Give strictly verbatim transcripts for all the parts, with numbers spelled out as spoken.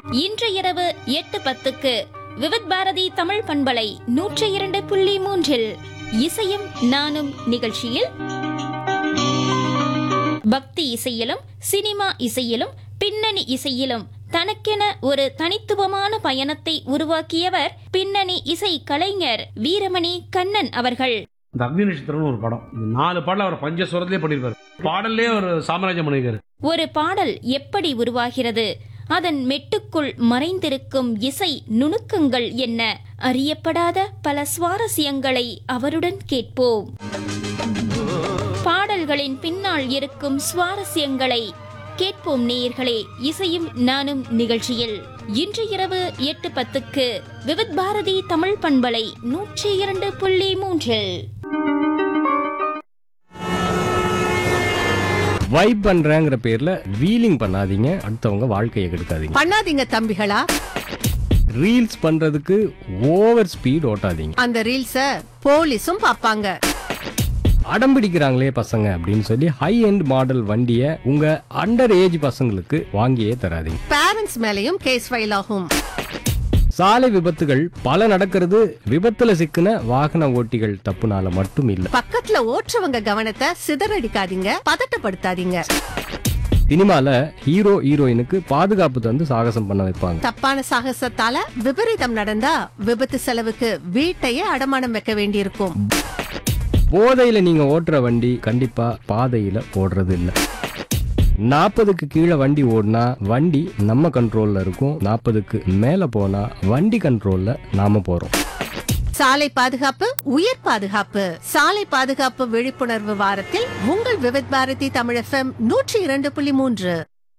இன்று இரவு எட்டு பத்துக்கு விவித் பாரதி தமிழ் பண்பலை நூற்றி இரண்டு புள்ளி மூன்றில் இசையும் நானும் நிகழ்ச்சியில் பக்தி இசையிலும் சினிமா இசையிலும் பின்னணி இசையிலும் தனக்கென ஒரு தனித்துவமான பயணத்தை உருவாக்கியவர் பின்னணி இசை கலைஞர் வீரமணி கண்ணன் அவர்கள். இந்த அக்னி நட்சத்திரம்னு ஒரு படம், இந்த நாலு பாடல் அவர் பஞ்சஸ்வரத்திலே பண்ணிருப்பாரு. பாடல்லே ஒரு சாம்ராஜ்யம் பண்ணிருக்காரு. ஒரு பாடல் எப்படி உருவாகிறது, அதன் மெட்டுக்குள் மறைந்திருக்கும் இசை நுணுக்கங்கள் என்ன, அறியப்படாத பல சுவாரஸ்யங்களை அவருடன் கேட்போம். பாடல்களின் பின்னால் இருக்கும் சுவாரஸ்யங்களை கேட்போம் நேயர்களே. இசையும் நானும் நிகழ்ச்சியில் இன்று இரவு எட்டு பத்துக்கு விவித் பாரதி தமிழ் பண்பலை நூற்றி இரண்டு புள்ளி மூன்றில். வைப் பண்றேங்கிற பேர்ல வீலிங் பண்ணாதீங்க, அடுத்தவங்க வாழ்க்கையை கெடுக்காதீங்க. பண்ணாதீங்க தம்பிகளா. ரீல்ஸ் பண்றதுக்கு ஓவர் ஸ்பீட் ஓட்டாதீங்க. அந்த ரீல்ஸ போலீஸும் பாப்பாங்க. அடம் பிடிக்கிறாங்களே பசங்க அப்படின்னு சொல்லி ஹை எண்ட் மாடல் வண்டியை உங்க அண்டர் ஏஜ் பசங்களுக்கு வாங்கியே தராதீங்க. பேரண்ட்ஸ் மேலயும் கேஸ் ஃபைல் ஆகும். சாலை விபத்துகள் பல நடக்கிறது விபத்துல சிக்கின வாகன ஓட்டிகள் தப்புனால மட்டும் இல்ல. பக்கத்துல ஓட்டுறவங்க கவனத்தை சிதறடிக்காதீங்க, பதட்டப்படுத்தாதீங்க. சினிமால ஹீரோ ஹீரோயினுக்கு பாதுகாப்பு தந்து சாகசம் பண்ண வைப்பாங்க. தப்பான சாகசத்தால விபரீதம் நடந்தா விபத்து செலவுக்கு வீட்டையே அடமானம் வைக்க வேண்டியிருக்கும். போதையில நீங்க ஓட்டுற வண்டி கண்டிப்பா பாதையில ஓடுறது இல்ல. நாற்பதுக்கு கீழே வண்டி ஓடினா வண்டி நம்ம கண்ட்ரோல்ல இருக்கும், நாற்பதுக்கு மேல போனா வண்டி கண்ட்ரோல்ல நாம போறோம். சாலை பாதுகாப்பு உயிர் பாதுகாப்பு. சாலை பாதுகாப்பு விழிப்புணர்வு வாரத்தில் உங்கள் விவித் பாரதி தமிழ் எஃப்எம் நூற்றி இரண்டு புள்ளி மூன்று.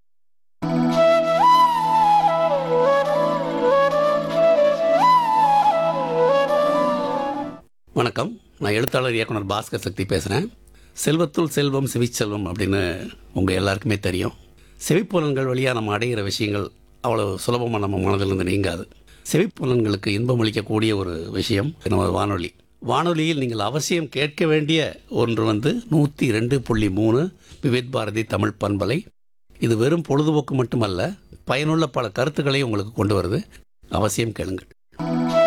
வணக்கம், நான் எழுத்தாளர் இயக்குனர் பாஸ்கர் சக்தி பேசுகிறேன். செல்வத்துள் செல்வம் செவிச்செல்வம் அப்படின்னு உங்கள் எல்லாருக்குமே தெரியும். செவிப்புலன்கள் வழியாக நம்ம அடைகிற விஷயங்கள் அவ்வளோ சுலபமாக நம்ம மனதிலிருந்து நீங்காது. செவிப்புலன்களுக்கு இன்பம் அளிக்கக்கூடிய ஒரு விஷயம் நமது வானொலி. வானொலியில் நீங்கள் அவசியம் கேட்க வேண்டிய ஒன்று வந்து நூற்றி ரெண்டு புள்ளி மூணு விவித் பாரதி தமிழ் பண்பலை. இது வெறும் பொழுதுபோக்கு மட்டுமல்ல, பயனுள்ள பல கருத்துக்களை உங்களுக்கு கொண்டு வருது. அவசியம் கேளுங்கள்.